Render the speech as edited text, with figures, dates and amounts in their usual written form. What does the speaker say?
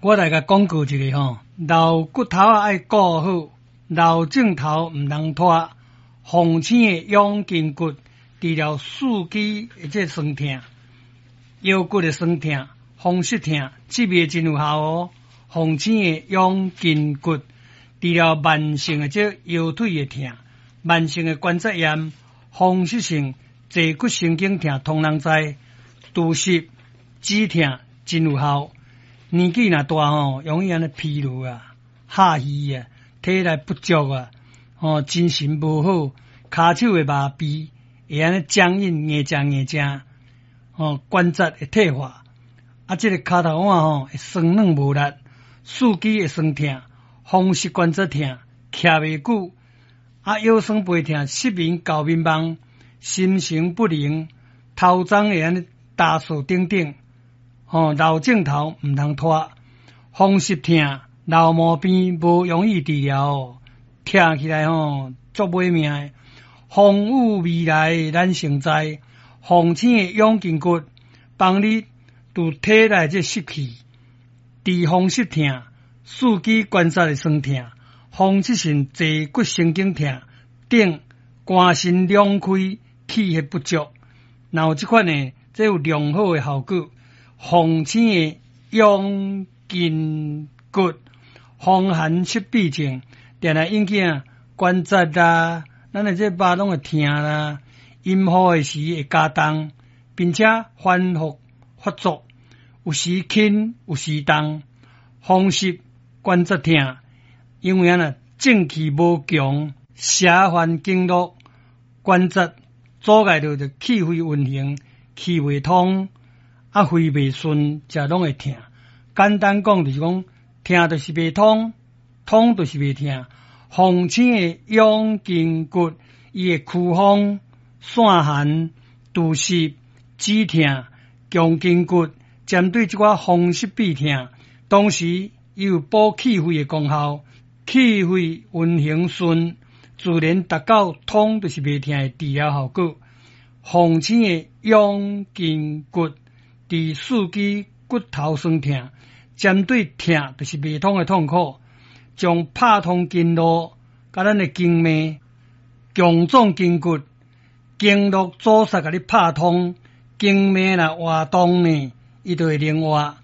我来甲讲过一个吼，老骨头啊爱顾好，老镜头毋通拖。红青的养筋骨，治疗四肢的这酸痛、腰骨的酸痛、风湿痛，这味真有效哦。红青的养筋骨，治疗慢性的这腰腿的痛、慢性的关节炎、风湿性坐骨神经痛，通人知。肚湿、止痛真有效。年纪若大吼，容易安尼疲劳啊、下虚啊、体力不足啊，精神无好，骹手会麻痹，会安尼僵硬、硬正，关节会退化，啊，这个骹头腕会酸软无力，四肢会酸痛，风湿关节痛，徛袂久，啊，腰酸背痛，失眠、搞迷茫，心神不宁，头鬃会安尼打扫等等。老镜头毋通拖，风湿痛、老毛病无容易治疗，听起来足袂命的。风雨未来咱成灾，红青的养筋骨，帮你除体内这湿气，治风湿痛、四肢关节的酸痛、风湿性坐骨神经痛等，肝肾两开，气血不足，然后这款呢，这有良好的效果。红青的养筋骨，风寒湿痹症，定来引起关节啦，咱的这肉拢会痛啦，阴雨的时会加重，并且反复发作，有时轻，有时重，风湿关节痛，因为正气无强，邪烦经络，关节阻碍着气血运行，气袂通。肺袂顺，才拢会痛。简单讲就是讲，痛就是袂通，通就是袂痛。红青的养筋骨，伊会驱风、散寒、肚湿、止痛、强筋骨，针对这款风湿痹痛，同时伊有补气血的功效，气血运行顺，自然达到通就是袂痛的治疗效果。红青的养筋骨。治四肢骨头酸痛，针对痛就是袂通的痛苦，将拍通经络，甲咱的经脉、强壮筋骨、经络阻塞，甲你拍通，经脉若活动呢，伊就会灵活。